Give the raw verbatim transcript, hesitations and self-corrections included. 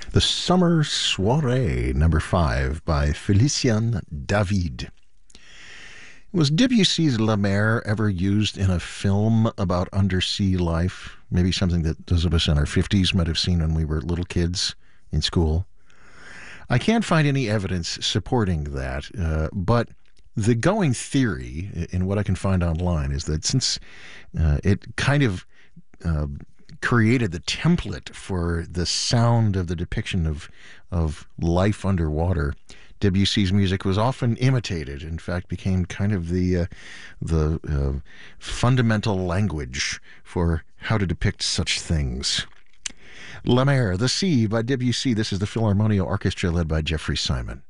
The Summer Soiree, number five, by Félicien David. Was Debussy's La Mer ever used in a film about undersea life? Maybe something that those of us in our fifties might have seen when we were little kids in school. I can't find any evidence supporting that, uh, but the going theory in what I can find online is that since uh, it kind of uh, created the template for the sound of the depiction of of life underwater, Debussy's music was often imitated. In fact, became kind of the uh, the uh, fundamental language for how to depict such things. La Mer, The Sea by Debussy. This is the Philharmonia Orchestra led by Jeffrey Simon.